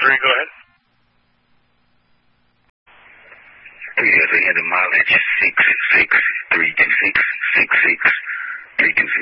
go ahead. Yeah, they had the mileage 66326, 66326.